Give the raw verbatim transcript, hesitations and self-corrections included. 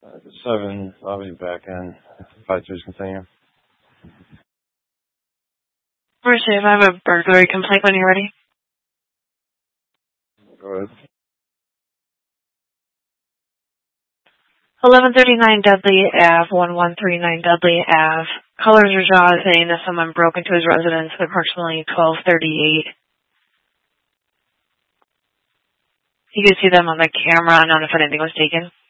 Uh, seven, I'll be back in. five three continue. Receive, I have a burglary complaint when you're ready. Go ahead. eleven thirty-nine Dudley Ave, eleven thirty-nine Dudley Ave. Colors Rajah is saying that someone broke into his residence at approximately twelve thirty-eight. You can see them on the camera. I don't know if anything was taken.